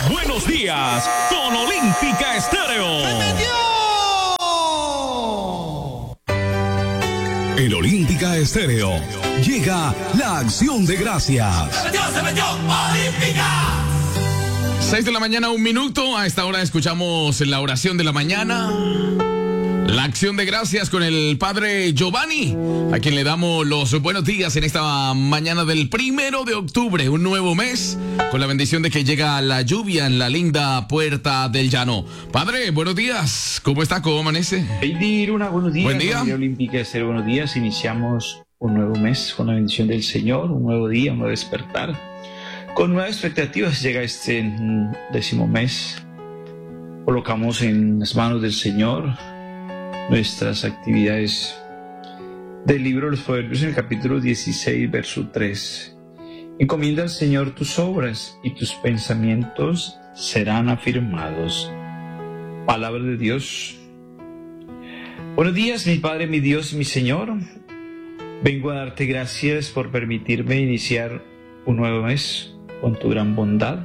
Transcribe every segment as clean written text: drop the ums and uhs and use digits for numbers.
Buenos días con Olímpica Estéreo. En Olímpica Estéreo llega la acción de gracias. Se metió, Olímpica. 6 de la mañana, 1 minuto. A esta hora escuchamos la oración de la mañana. La acción de gracias con el padre Giovanni, a quien le damos los buenos días en esta mañana del 1 de octubre, un nuevo mes, con la bendición de que llega la lluvia en la linda Puerta del Llano. Padre, buenos días. ¿Cómo está? ¿Cómo amanece? Buenos días. Buen día. Olímpica Estéreo, buenos días. Iniciamos un nuevo mes con la bendición del Señor, un nuevo día, un nuevo despertar. Con nuevas expectativas llega este 10º mes. Colocamos en las manos del Señor nuestras actividades del libro de los Proverbios en el capítulo 16, verso 3. Encomienda al Señor tus obras y tus pensamientos serán afirmados. Palabra de Dios. Buenos días, mi Padre, mi Dios, mi Señor. Vengo a darte gracias por permitirme iniciar un nuevo mes con tu gran bondad.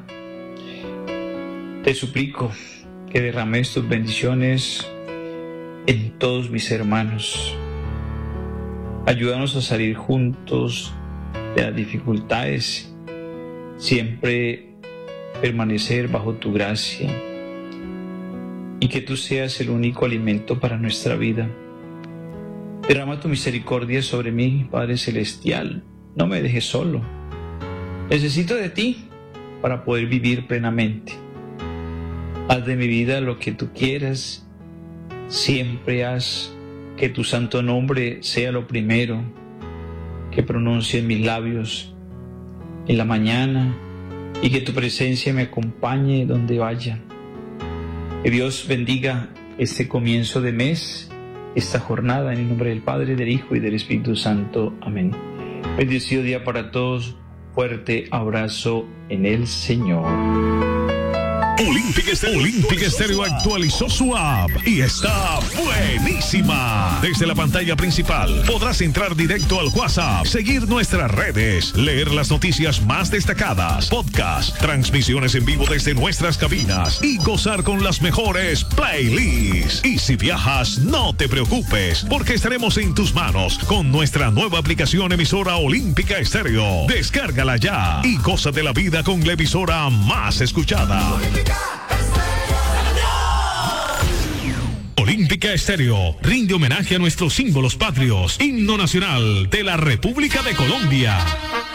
Te suplico que derrames tus bendiciones en todos mis hermanos. Ayúdanos a salir juntos de las dificultades, siempre permanecer bajo tu gracia y que tú seas el único alimento para nuestra vida. Derrama tu misericordia sobre mí, Padre Celestial. No me dejes solo. Necesito de ti para poder vivir plenamente. Haz de mi vida lo que tú quieras. Siempre haz que tu santo nombre sea lo primero que pronuncie en mis labios en la mañana y que tu presencia me acompañe donde vaya. Que Dios bendiga este comienzo de mes, esta jornada, en el nombre del Padre, del Hijo y del Espíritu Santo. Amén. Bendecido día para todos. Fuerte abrazo en el Señor. Olímpica Estéreo actualizó su app y está buenísima. Desde la pantalla principal podrás entrar directo al WhatsApp, seguir nuestras redes, leer las noticias más destacadas, podcast, transmisiones en vivo desde nuestras cabinas y gozar con las mejores playlists. Y si viajas, no te preocupes, porque estaremos en tus manos con nuestra nueva aplicación emisora Olímpica Estéreo. Descárgala ya y goza de la vida con la emisora más escuchada. Olímpica Estéreo rinde homenaje a nuestros símbolos patrios, himno nacional de la República de Colombia.